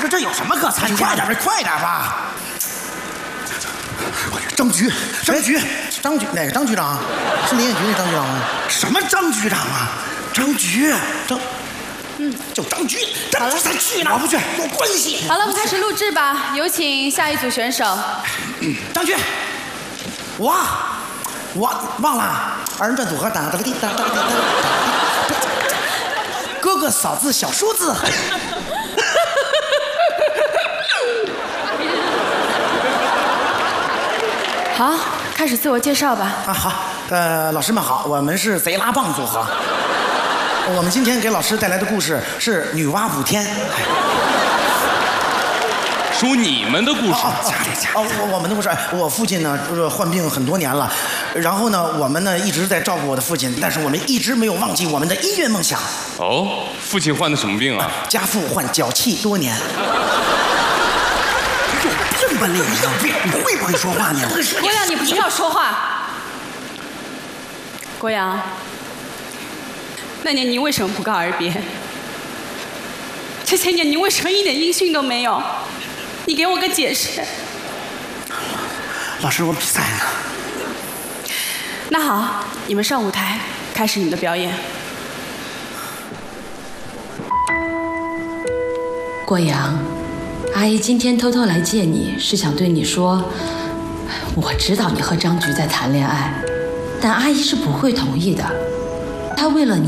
这有什么可参加？ 快点吧！张局，哪个张局长？是林业局那张局长吗？ 什么张局长啊？张局， 就张局， 张局才去呢，我不去，有关系。 好了，我们开始录制吧。有请下一组选手。 张局，我忘了二人转组合，哒哒哒哒哒哒。 哥哥嫂子小叔子。 好，开始自我介绍吧。 好，老师们好，我们是贼拉棒组合。我们今天给老师带来的故事是女娲补天。 说你们的故事。 我们的故事。我父亲呢，患病很多年了，然后呢，我们呢一直在照顾我的父亲，但是我们一直没有忘记我们的音乐梦想。 哦，父亲患的什么病啊？ 家父患脚气多年。 有病吧你？你会不会说话呢？ 郭阳，你不要说话。郭阳，那年你为什么不告而别？这些年你为什么一点音讯都没有？你给我个解释。 老师，我比赛呢。 那好，你们上舞台，开始你们的表演。 郭阳，阿姨今天偷偷来见你，是想对你说，我知道你和张局在谈恋爱，但阿姨是不会同意的。她为了你